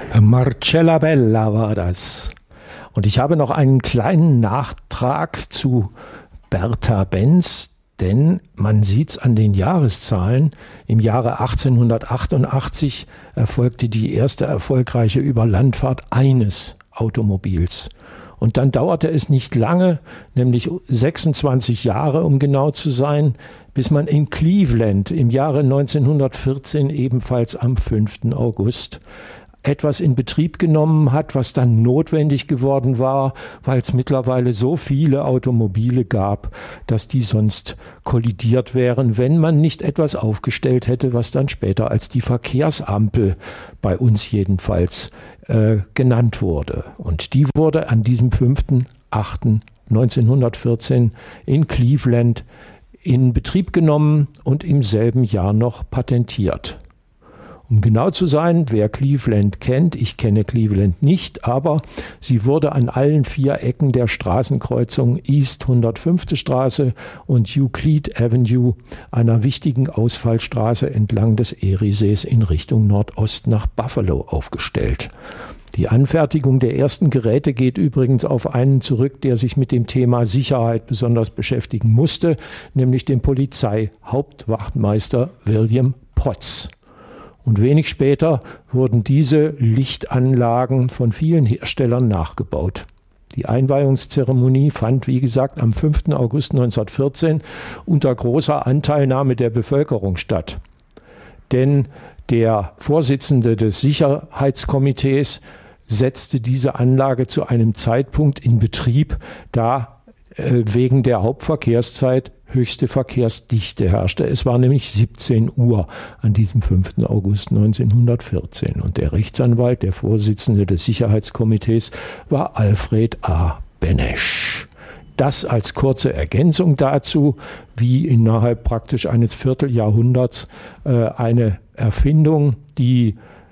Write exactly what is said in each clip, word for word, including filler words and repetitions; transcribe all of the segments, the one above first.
Marcella Bella war das. Und ich habe noch einen kleinen Nachtrag zu Bertha Benz, denn man sieht es an den Jahreszahlen. Im Jahre achtzehnhundertachtundachtzig erfolgte die erste erfolgreiche Überlandfahrt eines Automobils. Und dann dauerte es nicht lange, nämlich sechsundzwanzig Jahre, um genau zu sein, bis man in Cleveland im Jahre neunzehnhundertvierzehn, ebenfalls am fünften August, etwas in Betrieb genommen hat, was dann notwendig geworden war, weil es mittlerweile so viele Automobile gab, dass die sonst kollidiert wären, wenn man nicht etwas aufgestellt hätte, was dann später als die Verkehrsampel, bei uns jedenfalls, äh, genannt wurde. Und die wurde an diesem fünften achten neunzehnhundertvierzehn in Cleveland in Betrieb genommen und im selben Jahr noch patentiert. Um genau zu sein, wer Cleveland kennt, ich kenne Cleveland nicht, aber sie wurde an allen vier Ecken der Straßenkreuzung East hundertfünfte Straße und Euclid Avenue, einer wichtigen Ausfallstraße entlang des Eriesees in Richtung Nordost nach Buffalo, aufgestellt. Die Anfertigung der ersten Geräte geht übrigens auf einen zurück, der sich mit dem Thema Sicherheit besonders beschäftigen musste, nämlich den Polizeihauptwachtmeister William Potts. Und wenig später wurden diese Lichtanlagen von vielen Herstellern nachgebaut. Die Einweihungszeremonie fand, wie gesagt, am fünften August neunzehnhundertvierzehn unter großer Anteilnahme der Bevölkerung statt. Denn der Vorsitzende des Sicherheitskomitees setzte diese Anlage zu einem Zeitpunkt in Betrieb, da äh, wegen der Hauptverkehrszeit höchste Verkehrsdichte herrschte. Es war nämlich siebzehn Uhr an diesem fünften August neunzehnhundertvierzehn. Und der Rechtsanwalt, der Vorsitzende des Sicherheitskomitees, war Alfred A. Benesch. Das als kurze Ergänzung dazu, wie innerhalb praktisch eines Vierteljahrhunderts äh, eine Erfindung, die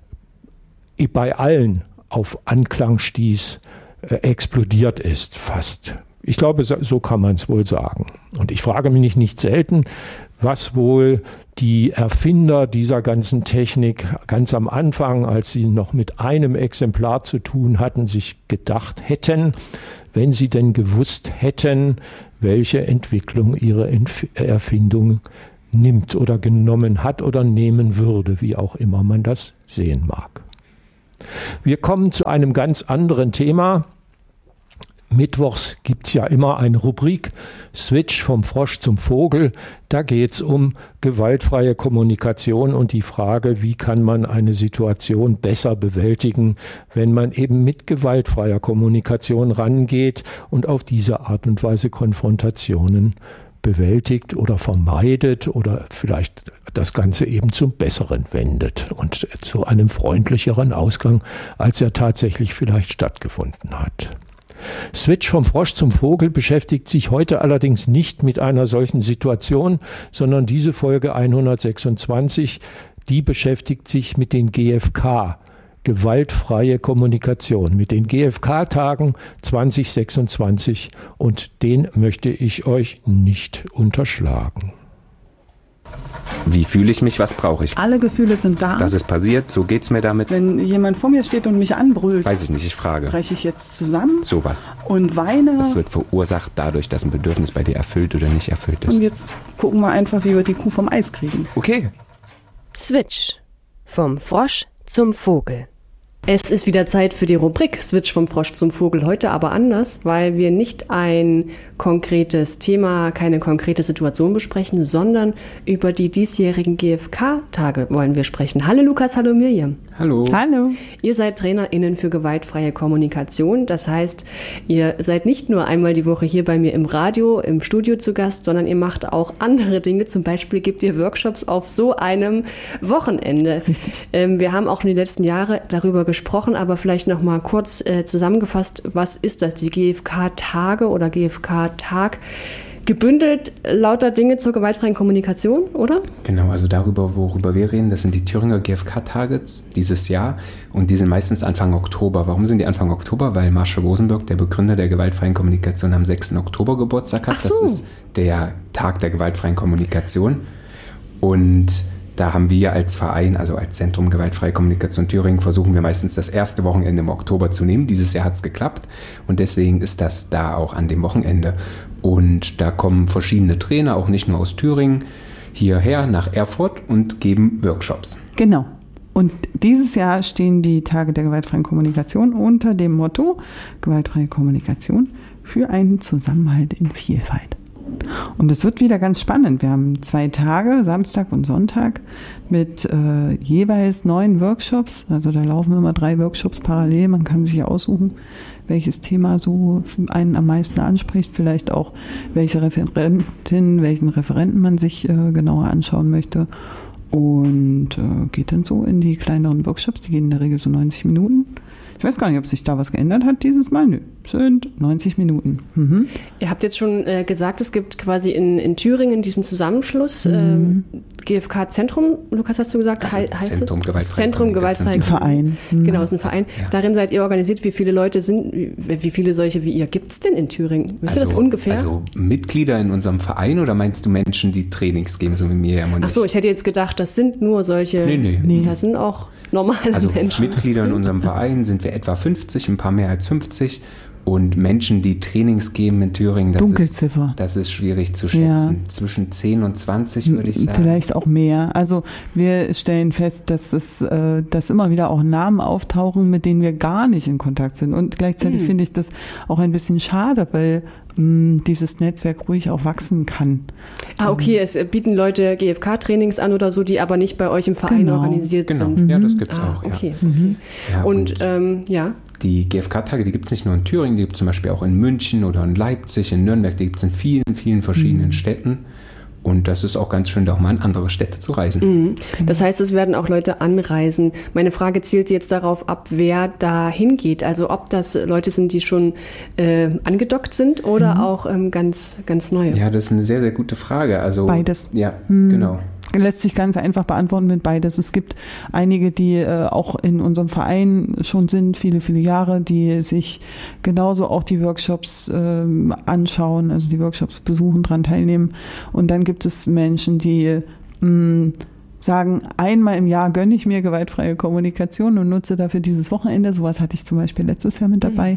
bei allen auf Anklang stieß, äh, explodiert ist, fast. Ich glaube, so kann man es wohl sagen. Und ich frage mich nicht, nicht selten, was wohl die Erfinder dieser ganzen Technik ganz am Anfang, als sie noch mit einem Exemplar zu tun hatten, sich gedacht hätten, wenn sie denn gewusst hätten, welche Entwicklung ihre Erfindung nimmt oder genommen hat oder nehmen würde, wie auch immer man das sehen mag. Wir kommen zu einem ganz anderen Thema. Mittwochs gibt es ja immer eine Rubrik, Switch vom Frosch zum Vogel. Da geht es um gewaltfreie Kommunikation und die Frage, wie kann man eine Situation besser bewältigen, wenn man eben mit gewaltfreier Kommunikation rangeht und auf diese Art und Weise Konfrontationen bewältigt oder vermeidet oder vielleicht das Ganze eben zum Besseren wendet und zu einem freundlicheren Ausgang, als er tatsächlich vielleicht stattgefunden hat. Switch vom Frosch zum Vogel beschäftigt sich heute allerdings nicht mit einer solchen Situation, sondern diese Folge hundertsechsundzwanzig, die beschäftigt sich mit den G F K, gewaltfreie Kommunikation, mit den G F K-Tagen zwanzig sechsundzwanzig, und den möchte ich euch nicht unterschlagen. Wie fühle ich mich, was brauche ich? Alle Gefühle sind da. Das ist passiert, so geht's mir damit. Wenn jemand vor mir steht und mich anbrüllt, weiß ich nicht, ich frage. breche ich jetzt zusammen? Sowas. Und weine? Das wird verursacht dadurch, dass ein Bedürfnis bei dir erfüllt oder nicht erfüllt ist. Und jetzt gucken wir einfach, wie wir die Kuh vom Eis kriegen. Okay. Switch. Vom Frosch zum Vogel. Es ist wieder Zeit für die Rubrik Switch vom Frosch zum Vogel, heute aber anders, weil wir nicht ein konkretes Thema, keine konkrete Situation besprechen, sondern über die diesjährigen G F K-Tage wollen wir sprechen. Hallo Lukas, hallo Mirjam. Hallo. Hallo. Ihr seid TrainerInnen für gewaltfreie Kommunikation, das heißt, ihr seid nicht nur einmal die Woche hier bei mir im Radio, im Studio zu Gast, sondern ihr macht auch andere Dinge, zum Beispiel gebt ihr Workshops auf so einem Wochenende. Richtig. Ähm, wir haben auch in den letzten Jahren darüber gesprochen, gesprochen, aber vielleicht noch mal kurz äh, zusammengefasst, was ist das, die G F K-Tage oder G F K-Tag? Gebündelt lauter Dinge zur gewaltfreien Kommunikation, oder? Genau, also darüber, worüber wir reden, das sind die Thüringer G F K-Tage dieses Jahr und die sind meistens Anfang Oktober. Warum sind die Anfang Oktober? Weil Marshall Rosenberg, der Begründer der gewaltfreien Kommunikation, am sechsten Oktober Geburtstag hat. Ach so. Das ist der Tag der gewaltfreien Kommunikation und Da haben wir als Verein, also als Zentrum Gewaltfreie Kommunikation Thüringen, versuchen wir meistens das erste Wochenende im Oktober zu nehmen. Dieses Jahr hat es geklappt und deswegen ist das da auch an dem Wochenende. Und da kommen verschiedene Trainer, auch nicht nur aus Thüringen, hierher nach Erfurt und geben Workshops. Genau. Und dieses Jahr stehen die Tage der gewaltfreien Kommunikation unter dem Motto Gewaltfreie Kommunikation für einen Zusammenhalt in Vielfalt. Und es wird wieder ganz spannend. Wir haben zwei Tage, Samstag und Sonntag, mit äh, jeweils neun Workshops. Also da laufen immer drei Workshops parallel. Man kann sich aussuchen, welches Thema so einen am meisten anspricht. Vielleicht auch, welche Referentin, welchen Referenten man sich äh, genauer anschauen möchte. Und äh, geht dann so in die kleineren Workshops. Die gehen in der Regel so neunzig Minuten. Ich weiß gar nicht, ob sich da was geändert hat dieses Mal. Nö, sind neunzig Minuten. Mhm. Ihr habt jetzt schon äh, gesagt, es gibt quasi in, in Thüringen diesen Zusammenschluss, mhm. äh, G F K-Zentrum, Lukas, hast du gesagt, also He- heißt Zentrum es? Gewaltfreie Zentrum Gewaltfreie Verein. Mhm. Genau, es ist ein Verein. Ja. Darin seid ihr organisiert. Wie viele Leute sind, wie, wie viele solche wie ihr gibt es denn in Thüringen? Wisst ihr Also, das ungefähr? also Mitglieder in unserem Verein oder meinst du Menschen, die Trainings geben, so wie mir und Ach so, ich hätte jetzt gedacht, das sind nur solche, Nee, nee. Nee. das sind auch normale Also Menschen. Mitglieder in unserem Verein sind wir etwa fünfzig, ein paar mehr als fünfzig. Und Menschen, die Trainings geben in Thüringen, das, Dunkelziffer. ist, das ist schwierig zu schätzen. Ja. Zwischen zehn und zwanzig würde ich sagen. Vielleicht auch mehr. Also wir stellen fest, dass es, äh, dass immer wieder auch Namen auftauchen, mit denen wir gar nicht in Kontakt sind. Und gleichzeitig Mhm. finde ich das auch ein bisschen schade, weil mh, dieses Netzwerk ruhig auch wachsen kann. Ah, okay, es bieten Leute G F K-Trainings an oder so, die aber nicht bei euch im Verein Genau. organisiert Genau, sind. ja, das gibt's Ah, auch. Ja. okay. okay. Ja, und und ähm, ja, die G F K-Tage, die gibt es nicht nur in Thüringen, die gibt es zum Beispiel auch in München oder in Leipzig, in Nürnberg, die gibt es in vielen, vielen verschiedenen Mhm. Städten. Und das ist auch ganz schön, da auch mal in andere Städte zu reisen. Mhm. Das heißt, es werden auch Leute anreisen. Meine Frage zielt jetzt darauf ab, wer da hingeht. Also ob das Leute sind, die schon äh, angedockt sind oder Mhm. auch ähm, ganz, ganz neue. Ja, das ist eine sehr, sehr gute Frage. Also, Beides. Ja, Mhm. genau. Lässt sich ganz einfach beantworten mit beides. Es gibt einige, die äh, auch in unserem Verein schon sind, viele, viele Jahre, die sich genauso auch die Workshops äh, anschauen, also die Workshops besuchen, dran teilnehmen. Und dann gibt es Menschen, die mh, sagen, einmal im Jahr gönne ich mir gewaltfreie Kommunikation und nutze dafür dieses Wochenende. Sowas hatte ich zum Beispiel letztes Jahr mit dabei.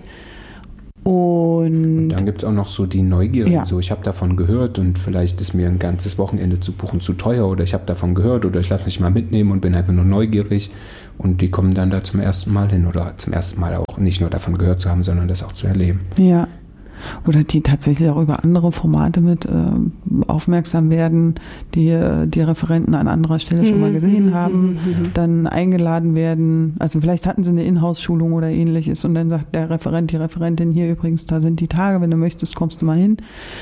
Und, Und dann gibt es auch noch so die Neugier. Ja. So, ich habe davon gehört und vielleicht ist mir ein ganzes Wochenende zu buchen zu teuer oder ich habe davon gehört oder ich lasse mich mal mitnehmen und bin einfach nur neugierig. Und die kommen dann da zum ersten Mal hin oder zum ersten Mal auch nicht nur davon gehört zu haben, sondern das auch zu erleben. ja. Oder die tatsächlich auch über andere Formate mit äh, aufmerksam werden, die äh, die Referenten an anderer Stelle schon mal gesehen haben, dann eingeladen werden. Also vielleicht hatten sie eine Inhouse-Schulung oder ähnliches und dann sagt der Referent, die Referentin, hier übrigens, da sind die Tage, wenn du möchtest, kommst du mal hin.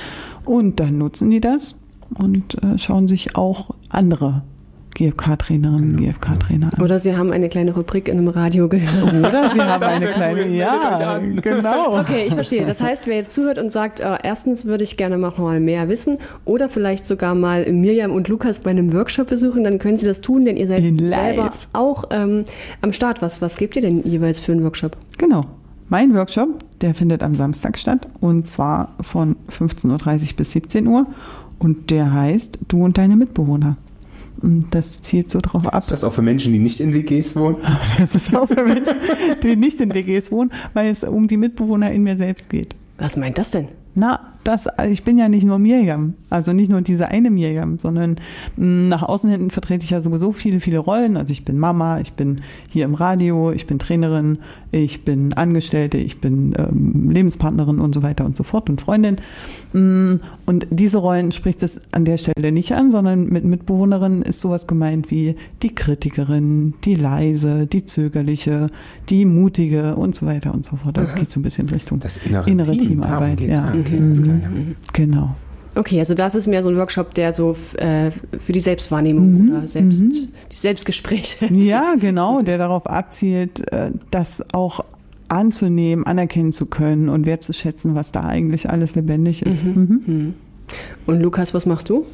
Und dann nutzen die das und äh, schauen sich auch andere G F K-Trainerinnen, G F K-Trainer an. Oder sie haben eine kleine Rubrik in einem Radio gehört. Oder sie haben eine kleine, ja, genau. Okay, ich verstehe. Das heißt, wer jetzt zuhört und sagt, äh, erstens würde ich gerne noch mal mehr wissen oder vielleicht sogar mal Mirjam und Lukas bei einem Workshop besuchen, dann können sie das tun, denn ihr seid In live. selber auch ähm, am Start. Was, was gebt ihr denn jeweils für einen Workshop? Genau. Mein Workshop, der findet am Samstag statt und zwar von fünfzehn Uhr dreißig bis siebzehn Uhr und der heißt Du und deine Mitbewohner. Und das zielt so drauf ab. Ist das auch für Menschen, die nicht in W Gs wohnen? Das ist auch für Menschen, die nicht in W Gs wohnen, weil es um die Mitbewohner in mir selbst geht. Was meint das denn? Na, das, also ich bin ja nicht nur Mirjam, also nicht nur diese eine Mirjam, sondern mh, nach außen hin vertrete ich ja sowieso viele, viele Rollen. Also ich bin Mama, ich bin hier im Radio, ich bin Trainerin, ich bin Angestellte, ich bin ähm, Lebenspartnerin und so weiter und so fort und Freundin. Mh, und diese Rollen spricht es an der Stelle nicht an, sondern mit Mitbewohnerin ist sowas gemeint wie die Kritikerin, die leise, die zögerliche, die mutige und so weiter und so fort. Das geht so ein bisschen Richtung Das innere, innere Team. Teamarbeit. Darum geht's. Ja. Ah, okay, alles klar, ja. Genau. Okay, also das ist mehr so ein Workshop, der so f- äh, für die Selbstwahrnehmung Mhm, oder selbst, mhm. die Selbstgespräche. Ja, genau, der darauf abzielt, äh, das auch anzunehmen, anerkennen zu können und wertzuschätzen, was da eigentlich alles lebendig ist. Mhm. Und Lukas, was machst du?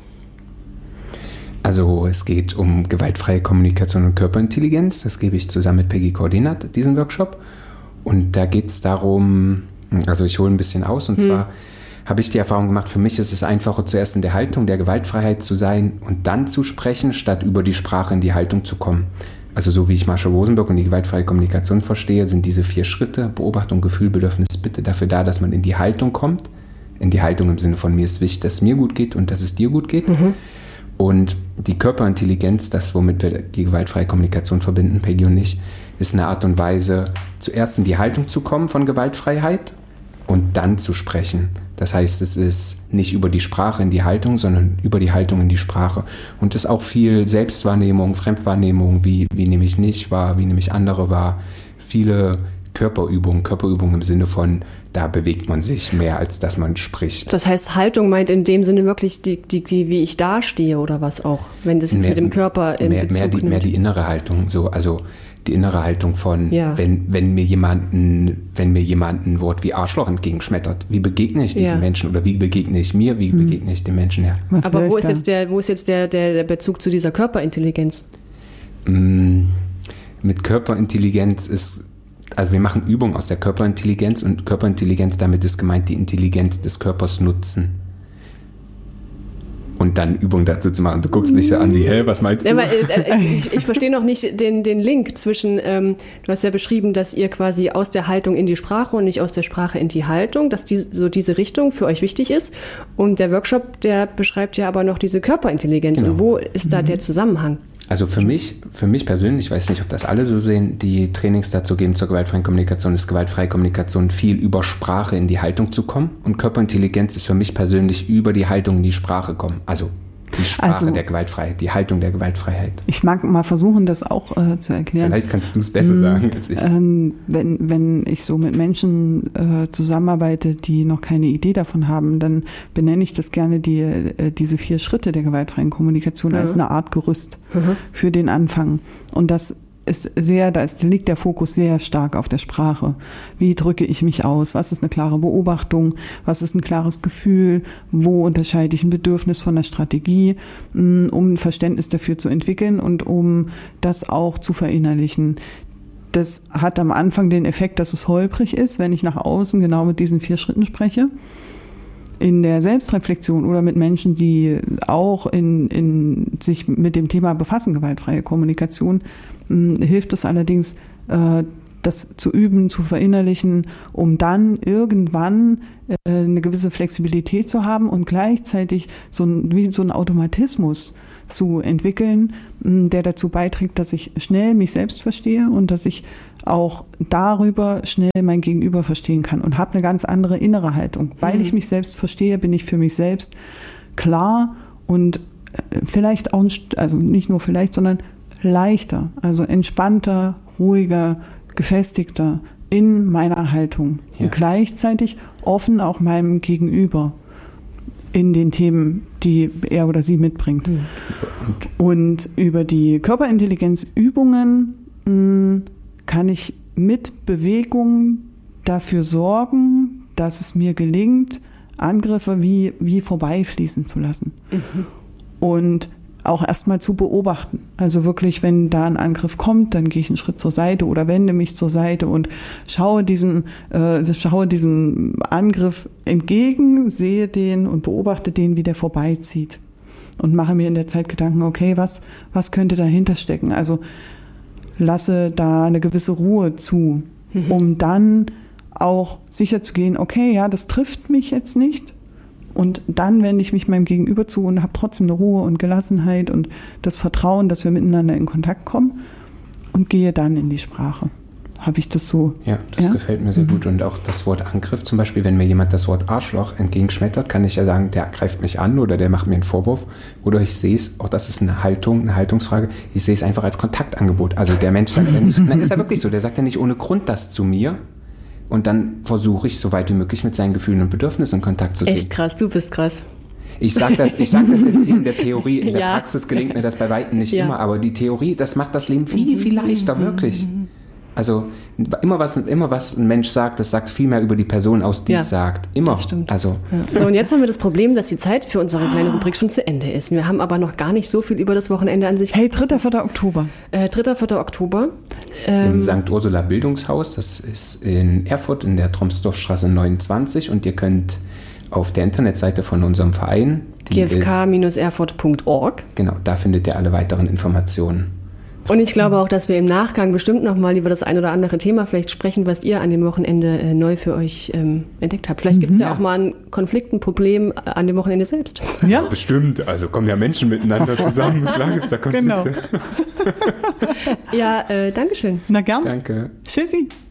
Also es geht um gewaltfreie Kommunikation und Körperintelligenz. Das gebe ich zusammen mit Peggy Koordinat, diesen Workshop. Und da geht es darum, also ich hole ein bisschen aus, und hm. zwar habe ich die Erfahrung gemacht, für mich ist es einfacher, zuerst in der Haltung der Gewaltfreiheit zu sein und dann zu sprechen, statt über die Sprache in die Haltung zu kommen. Also so wie ich Marshall Rosenberg und die gewaltfreie Kommunikation verstehe, sind diese vier Schritte, Beobachtung, Gefühl, Bedürfnis, Bitte, dafür da, dass man in die Haltung kommt. In die Haltung im Sinne von, mir ist wichtig, dass es mir gut geht und dass es dir gut geht. Mhm. Und die Körperintelligenz, das, womit wir die gewaltfreie Kommunikation verbinden, Peggy und ich, ist eine Art und Weise, zuerst in die Haltung zu kommen von Gewaltfreiheit und dann zu sprechen. Das heißt, es ist nicht über die Sprache in die Haltung, sondern über die Haltung in die Sprache. Und es ist auch viel Selbstwahrnehmung, Fremdwahrnehmung, wie, wie nehme ich nicht wahr, wie nehme ich andere wahr. Viele Körperübungen, Körperübungen im Sinne von, da bewegt man sich mehr, als dass man spricht. Das heißt, Haltung meint in dem Sinne wirklich, die, die, die, wie ich dastehe oder was auch, wenn das jetzt mehr, mit dem Körper in mehr, Bezug mehr die, nimmt. mehr die innere Haltung, so, also die innere Haltung von, ja. wenn, wenn mir jemanden, wenn mir jemand ein Wort wie Arschloch entgegenschmettert, wie begegne ich diesen ja. Menschen oder wie begegne ich mir, wie hm. begegne ich dem Menschen her? Was Aber wo ist, da? jetzt der, wo ist jetzt der, der, der Bezug zu dieser Körperintelligenz? Mm, mit Körperintelligenz ist, also wir machen Übungen aus der Körperintelligenz und Körperintelligenz, damit ist gemeint, die Intelligenz des Körpers nutzen. Und dann Übungen dazu zu machen. Du guckst mich so an wie, hä, was meinst du? Ja, aber, äh, ich, ich verstehe noch nicht den, den Link zwischen, ähm, du hast ja beschrieben, dass ihr quasi aus der Haltung in die Sprache und nicht aus der Sprache in die Haltung, dass die, so diese Richtung für euch wichtig ist. Und der Workshop, der beschreibt ja aber noch diese Körperintelligenz. Genau. Und wo ist da der Zusammenhang? Also für mich, für mich persönlich, ich weiß nicht, ob das alle so sehen, die Trainings dazu geben zur gewaltfreien Kommunikation, ist gewaltfreie Kommunikation viel über Sprache in die Haltung zu kommen. Und Körperintelligenz ist für mich persönlich über die Haltung in die Sprache kommen. Also die Sprache also, der Gewaltfreiheit, die Haltung der Gewaltfreiheit. Ich mag mal versuchen, das auch äh, zu erklären. Vielleicht kannst du es besser ähm, sagen als ich. Ähm, wenn, wenn ich so mit Menschen äh, zusammenarbeite, die noch keine Idee davon haben, dann benenne ich das gerne die, äh, diese vier Schritte der gewaltfreien Kommunikation mhm. als eine Art Gerüst mhm. für den Anfang. Und das ist sehr, da ist, liegt der Fokus sehr stark auf der Sprache. Wie drücke ich mich aus? Was ist eine klare Beobachtung? Was ist ein klares Gefühl? Wo unterscheide ich ein Bedürfnis von einer Strategie, um ein Verständnis dafür zu entwickeln und um das auch zu verinnerlichen? Das hat am Anfang den Effekt, dass es holprig ist, wenn ich nach außen genau mit diesen vier Schritten spreche. In der Selbstreflexion oder mit Menschen, die auch in, in sich mit dem Thema befassen, gewaltfreie Kommunikation, mh, hilft es allerdings, äh, das zu üben, zu verinnerlichen, um dann irgendwann äh, eine gewisse Flexibilität zu haben und gleichzeitig so ein, wie so ein Automatismus zu entwickeln, mh, der dazu beiträgt, dass ich schnell mich selbst verstehe und dass ich auch darüber schnell mein Gegenüber verstehen kann und habe eine ganz andere innere Haltung. Weil mhm. ich mich selbst verstehe, bin ich für mich selbst klar und vielleicht auch, also nicht nur vielleicht, sondern leichter, also entspannter, ruhiger, gefestigter in meiner Haltung. Ja. Und gleichzeitig offen auch meinem Gegenüber in den Themen, die er oder sie mitbringt. Mhm. Und über die Körperintelligenzübungen mh, kann ich mit Bewegung dafür sorgen, dass es mir gelingt, Angriffe wie, wie vorbeifließen zu lassen. Mhm. Und auch erstmal zu beobachten. Also wirklich, wenn da ein Angriff kommt, dann gehe ich einen Schritt zur Seite oder wende mich zur Seite und schaue diesem, äh, schaue diesem Angriff entgegen, sehe den und beobachte den, wie der vorbeizieht. Und mache mir in der Zeit Gedanken, okay, was, was könnte dahinter stecken? Also lasse da eine gewisse Ruhe zu, mhm. um dann auch sicher zu gehen, okay, ja, das trifft mich jetzt nicht. Und dann wende ich mich meinem Gegenüber zu und habe trotzdem eine Ruhe und Gelassenheit und das Vertrauen, dass wir miteinander in Kontakt kommen und gehe dann in die Sprache. Habe ich das so? Ja, das ja? gefällt mir sehr mhm. gut. Und auch das Wort Angriff zum Beispiel, wenn mir jemand das Wort Arschloch entgegenschmettert, kann ich ja sagen, der greift mich an oder der macht mir einen Vorwurf. Oder ich sehe es, auch das ist eine Haltung, eine Haltungsfrage, ich sehe es einfach als Kontaktangebot. Also der Mensch sagt ja nicht, na, ist ja wirklich so, der sagt ja nicht ohne Grund das zu mir. Und dann versuche ich, so weit wie möglich mit seinen Gefühlen und Bedürfnissen in Kontakt zu gehen. Echt krass, du bist krass. Ich sage das, ich sag das jetzt hier in der Theorie, in der ja. Praxis gelingt mir das bei Weitem nicht ja. immer, aber die Theorie, das macht das Leben viel, viel leichter, mhm. wirklich. Also immer was, immer was ein Mensch sagt, das sagt viel mehr über die Person aus, die ja, es sagt. Immer. Das stimmt. Also. Ja. So, und jetzt haben wir das Problem, dass die Zeit für unsere kleine Rubrik schon zu Ende ist. Wir haben aber noch gar nicht so viel über das Wochenende an sich. Hey, dritter vierter Oktober. Äh, dritter vierter Oktober. Ähm, Im Sankt Ursula Bildungshaus, das ist in Erfurt in der Tromsdorfstraße neunundzwanzig und ihr könnt auf der Internetseite von unserem Verein. G F K Erfurt Punkt org. Genau, da findet ihr alle weiteren Informationen. Und ich glaube auch, dass wir im Nachgang bestimmt nochmal über das ein oder andere Thema vielleicht sprechen, was ihr an dem Wochenende äh, neu für euch ähm, entdeckt habt. Vielleicht gibt es ja, ja auch mal einen Konflikt, ein Problem äh, an dem Wochenende selbst. Ja, bestimmt. Also kommen ja Menschen miteinander zusammen. Klar gibt es da Konflikte. Genau. Ja, äh, Dankeschön. Na gern. Danke. Tschüssi.